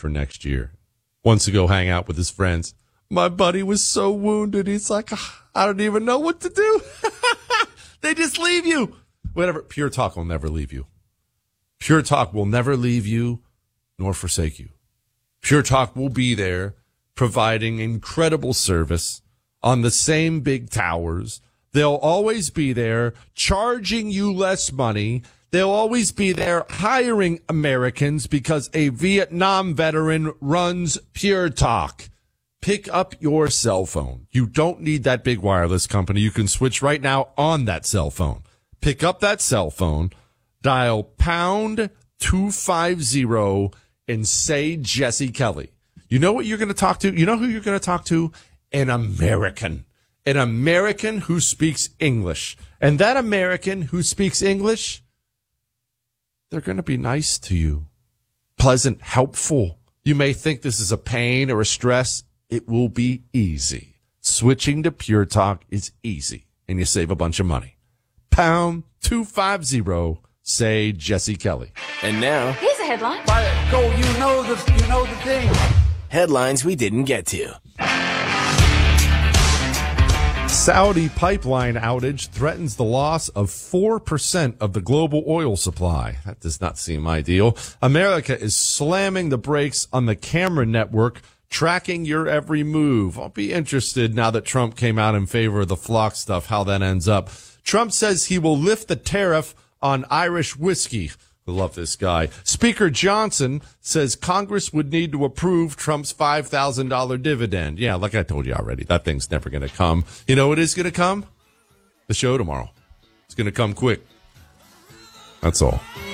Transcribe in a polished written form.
for next year. Wants to go hang out with his friends. My buddy was so wounded. He's like, I don't even know what to do. They just leave you. Whatever. Pure Talk will never leave you. Pure Talk will never leave you nor forsake you. Pure Talk will be there providing incredible service on the same big towers. They'll always be there charging you less money. They'll always be there hiring Americans because a Vietnam veteran runs Pure Talk. Pick up your cell phone. You don't need that big wireless company. You can switch right now on that cell phone. Pick up that cell phone, dial pound 250 and say Jesse Kelly. You know what you're going to talk to? You know who you're going to talk to? An American. An American who speaks English. And that American who speaks English, they're going to be nice to you. Pleasant, helpful. You may think this is a pain or a stress. It will be easy. Switching to Pure Talk is easy, and you save a bunch of money. Pound 250, say Jesse Kelly. And now, here's a headline. Go, you know the thing. Headlines we didn't get to. Saudi pipeline outage threatens the loss of 4% of the global oil supply. That does not seem ideal. America is slamming the brakes on the camera network, tracking your every move. I'll be interested now that Trump came out in favor of the flock stuff, how that ends up. Trump says he will lift the tariff on Irish whiskey. I love this guy. Speaker Johnson says Congress would need to approve Trump's $5,000 dividend. Yeah, like I told you already, that thing's never going to come. You know what is going to come? The show tomorrow. It's going to come quick. That's all.